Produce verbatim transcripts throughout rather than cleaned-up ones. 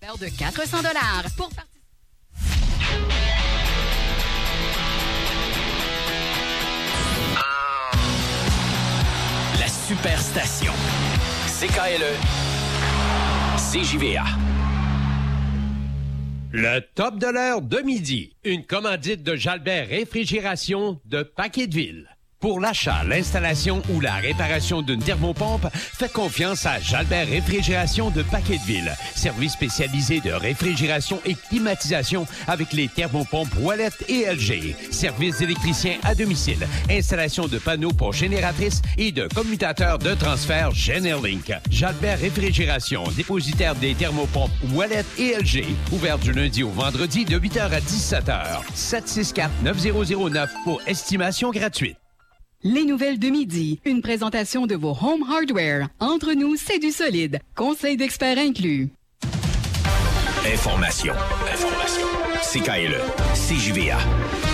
de quatre cents dollars. Pour participer. La Superstation. C K L E. C J V A. Le top de l'heure de midi. Une commandite de Jalbert Réfrigération de Paqueteville. Pour l'achat, l'installation ou la réparation d'une thermopompe, faites confiance à Jalbert Réfrigération de Paqueteville. Service spécialisé de réfrigération et climatisation avec les thermopompes Wallet et L G. Service d'électricien à domicile. Installation de panneaux pour génératrices et de commutateurs de transfert Generlink. Jalbert Réfrigération, dépositaire des thermopompes Wallet et L G. Ouvert du lundi au vendredi de huit heures à dix-sept heures. sept six quatre neuf zéro zéro neuf pour estimation gratuite. Les nouvelles de midi. Une présentation de vos Home Hardware. Entre nous, c'est du solide. Conseil d'experts inclus. Information. Information. C K L E. C J V A.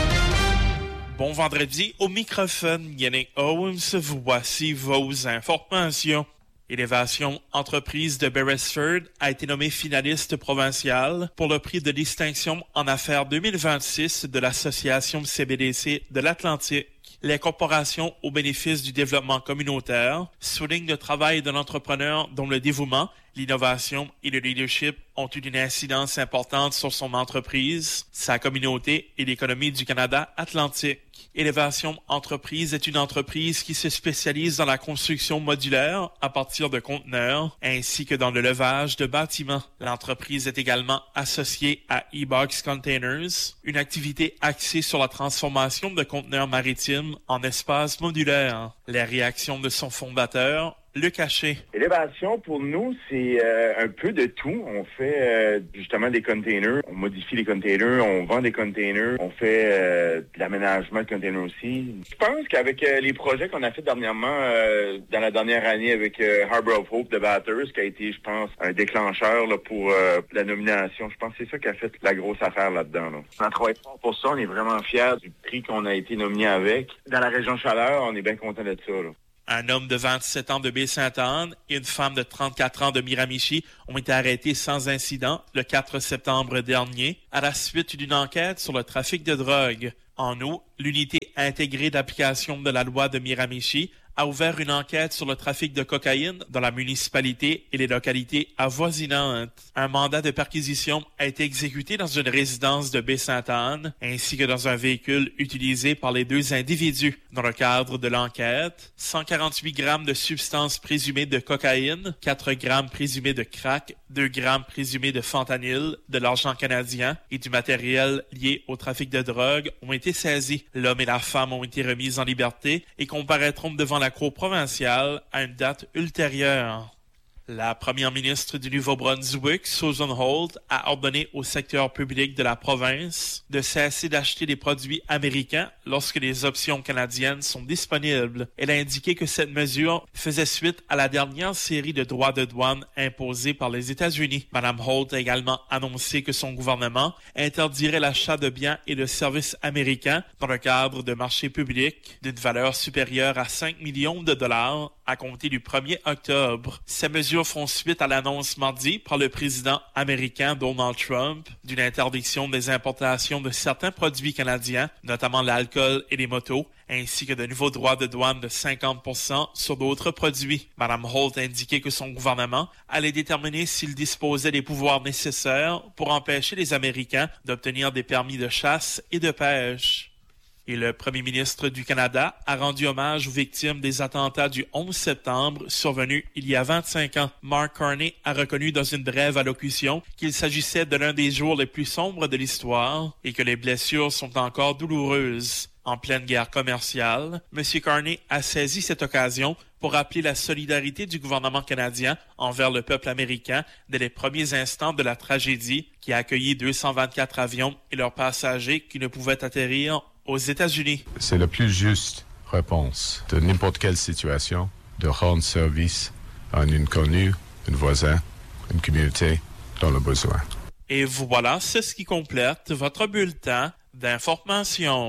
Bon vendredi, au microphone, Yannick Owens. Voici vos informations. Élévation Entreprise de Beresford a été nommée finaliste provinciale pour le prix de distinction en affaires deux mille vingt-six de l'Association C B D C de l'Atlantique. Les corporations au bénéfice du développement communautaire soulignent le travail d'un entrepreneur dont le dévouement, l'innovation et le leadership ont eu une incidence importante sur son entreprise, sa communauté et l'économie du Canada atlantique. Élévation Entreprise est une entreprise qui se spécialise dans la construction modulaire à partir de conteneurs ainsi que dans le levage de bâtiments. L'entreprise est également associée à E-Box Containers, une activité axée sur la transformation de conteneurs maritimes en espaces modulaires. Les réactions de son fondateur, Luc Haché. Élévation, pour nous, c'est euh, un peu de tout. On fait euh, justement des containers, on modifie les containers, on vend des containers, on fait euh, de l'aménagement de containers aussi. Je pense qu'avec euh, les projets qu'on a fait dernièrement, euh, dans la dernière année avec euh, Harbor of Hope de Batters, qui a été, je pense, un déclencheur là, pour euh, la nomination. Je pense que c'est ça qui a fait la grosse affaire là-dedans. Là. On a travaillé fort pour ça, on est vraiment fiers du prix qu'on a été nominé avec. Dans la région Chaleur, on est bien content de ça. Là. Un homme de vingt-sept ans de Baie-Sainte-Anne et une femme de trente-quatre ans de Miramichi ont été arrêtés sans incident le quatre septembre dernier à la suite d'une enquête sur le trafic de drogue. En août, l'unité intégrée d'application de la loi de Miramichi a ouvert une enquête sur le trafic de cocaïne dans la municipalité et les localités avoisinantes. Un mandat de perquisition a été exécuté dans une résidence de Baie-Sainte-Anne ainsi que dans un véhicule utilisé par les deux individus. Dans le cadre de l'enquête, cent quarante-huit grammes de substances présumées de cocaïne, quatre grammes présumés de crack, deux grammes présumés de fentanyl, de l'argent canadien et du matériel lié au trafic de drogue ont été saisis. L'homme et la femme ont été remis en liberté et comparaîtront devant la Cour provinciale à une date ultérieure. La première ministre du Nouveau-Brunswick, Susan Holt, a ordonné au secteur public de la province de cesser d'acheter des produits américains lorsque les options canadiennes sont disponibles. Elle a indiqué que cette mesure faisait suite à la dernière série de droits de douane imposés par les États-Unis. Madame Holt a également annoncé que son gouvernement interdirait l'achat de biens et de services américains dans le cadre de marchés publics d'une valeur supérieure à cinq millions de dollars à compter du premier octobre. Ces mesures font suite à l'annonce mardi par le président américain Donald Trump d'une interdiction des importations de certains produits canadiens, notamment l'alcool et les motos, ainsi que de nouveaux droits de douane de cinquante pour cent sur d'autres produits. Madame Holt a indiqué que son gouvernement allait déterminer s'il disposait des pouvoirs nécessaires pour empêcher les Américains d'obtenir des permis de chasse et de pêche. Et le premier ministre du Canada a rendu hommage aux victimes des attentats du onze septembre survenus il y a vingt-cinq ans. Mark Carney a reconnu dans une brève allocution qu'il s'agissait de l'un des jours les plus sombres de l'histoire et que les blessures sont encore douloureuses. En pleine guerre commerciale, M. Carney a saisi cette occasion pour rappeler la solidarité du gouvernement canadien envers le peuple américain dès les premiers instants de la tragédie qui a accueilli deux cent vingt-quatre avions et leurs passagers qui ne pouvaient atterrir aux États-Unis. C'est la plus juste réponse de n'importe quelle situation de rendre service à un inconnu, un voisin, une communauté dans le besoin. Et voilà, c'est ce qui complète votre bulletin d'information.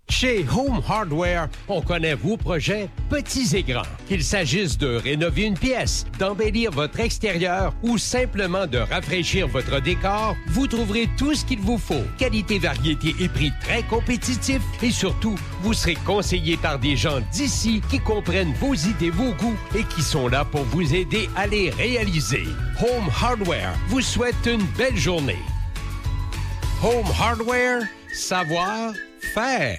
Chez Home Hardware, on connaît vos projets petits et grands. Qu'il s'agisse de rénover une pièce, d'embellir votre extérieur ou simplement de rafraîchir votre décor, vous trouverez tout ce qu'il vous faut. Qualité, variété et prix très compétitifs et surtout, vous serez conseillé par des gens d'ici qui comprennent vos idées, vos goûts et qui sont là pour vous aider à les réaliser. Home Hardware vous souhaite une belle journée. Home Hardware, savoir faire.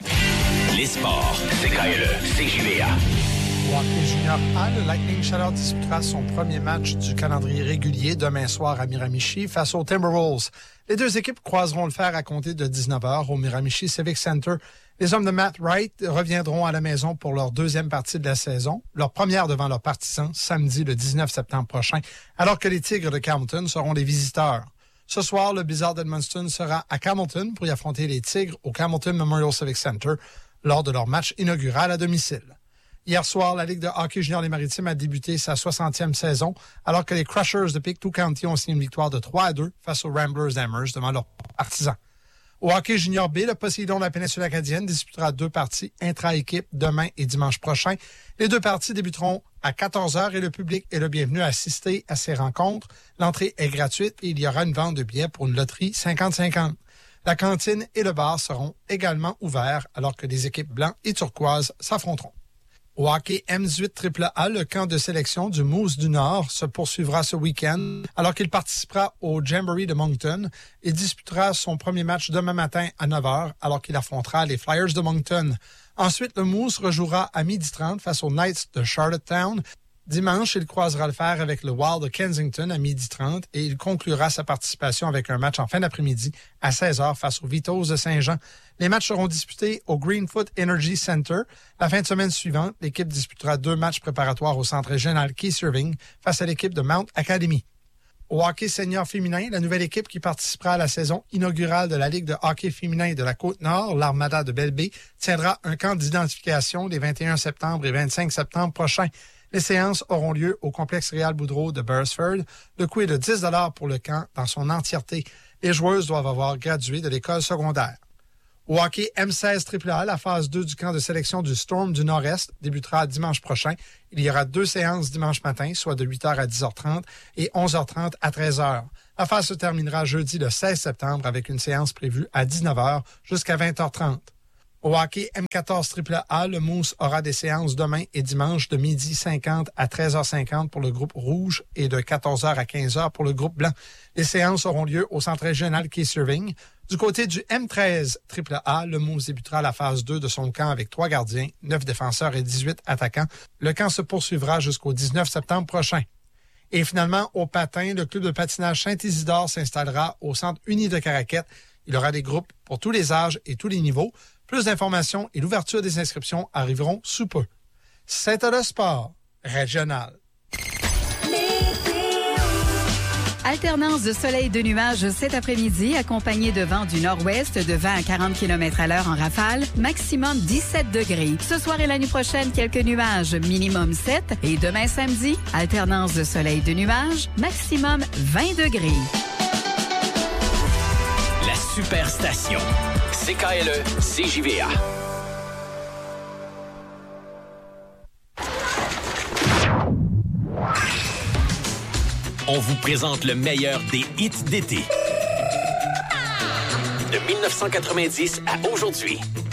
Les sports, c'est K L E, C J V A. Au hockey junior A, le Lightning Chaleur disputera son premier match du calendrier régulier demain soir à Miramichi face aux Timberwolves. Les deux équipes croiseront le fer à compter de dix-neuf heures au Miramichi Civic Center. Les hommes de Matt Wright reviendront à la maison pour leur deuxième partie de la saison, leur première devant leurs partisans, samedi le dix-neuf septembre prochain, alors que les Tigres de Carleton seront les visiteurs. Ce soir, le Blizzard d'Edmundston sera à Carleton pour y affronter les Tigres au Carleton Memorial Civic Center lors de leur match inaugural à domicile. Hier soir, la Ligue de hockey junior des Maritimes a débuté sa soixantième saison, alors que les Crushers de Pictou County ont signé une victoire de trois à deux face aux Ramblers d'Amherst devant leurs partisans. Au hockey junior B, le Poséidon de la péninsule acadienne disputera deux parties intra-équipe demain et dimanche prochain. Les deux parties débuteront à quatorze heures et le public est le bienvenu à assister à ces rencontres. L'entrée est gratuite et il y aura une vente de billets pour une loterie cinquante cinquante. La cantine et le bar seront également ouverts alors que les équipes blancs et turquoises s'affronteront. Au hockey M dix-huit triple A, le camp de sélection du Moose du Nord se poursuivra ce week-end alors qu'il participera au Jamboree de Moncton et disputera son premier match demain matin à neuf heures alors qu'il affrontera les Flyers de Moncton. Ensuite, le Moose rejouera à midi trente face aux Knights de Charlottetown. Dimanche, il croisera le fer avec le Wild de Kensington à midi trente et il conclura sa participation avec un match en fin d'après-midi à seize heures face aux Vitos de Saint-Jean. Les matchs seront disputés au Greenfoot Energy Center. La fin de semaine suivante, l'équipe disputera deux matchs préparatoires au centre régional Keith Irving face à l'équipe de Mount Academy. Au hockey senior féminin, la nouvelle équipe qui participera à la saison inaugurale de la Ligue de hockey féminin de la Côte-Nord, l'Armada de Belle-Baie, tiendra un camp d'identification les vingt et un septembre et vingt-cinq septembre prochains. Les séances auront lieu au complexe Réal Boudreau de Beresford. Le coût est de dix dollars pour le camp dans son entièreté. Les joueuses doivent avoir gradué de l'école secondaire. Au hockey M seize triple A, la phase deux du camp de sélection du Storm du Nord-Est débutera dimanche prochain. Il y aura deux séances dimanche matin, soit de huit heures à dix heures trente et onze heures trente à treize heures. La phase se terminera jeudi le seize septembre avec une séance prévue à dix-neuf heures jusqu'à vingt heures trente. Au hockey M quatorze triple A, le Moose aura des séances demain et dimanche de midi cinquante à treize heures cinquante pour le groupe rouge et de quatorze heures à quinze heures pour le groupe blanc. Les séances auront lieu au centre régional Keith Irving. Du côté du M treize triple A, le Moose débutera la phase deux de son camp avec trois gardiens, neuf défenseurs et dix-huit attaquants. Le camp se poursuivra jusqu'au dix-neuf septembre prochain. Et finalement, au patin, le club de patinage Saint-Isidore s'installera au centre uni de Caraquette. Il y aura des groupes pour tous les âges et tous les niveaux. Plus d'informations et l'ouverture des inscriptions arriveront sous peu. Saint-Olas Sport, régional. Alternance de soleil et de nuages cet après-midi, accompagné de vent du nord-ouest de vingt à quarante kilomètres à l'heure en rafale, maximum dix-sept degrés. Ce soir et la nuit prochaine, quelques nuages, minimum sept. Et demain samedi, alternance de soleil et de nuages, maximum vingt degrés. La Superstation. C K L E, C J V A. On vous présente le meilleur des hits d'été. De mille neuf cent quatre-vingt-dix à aujourd'hui.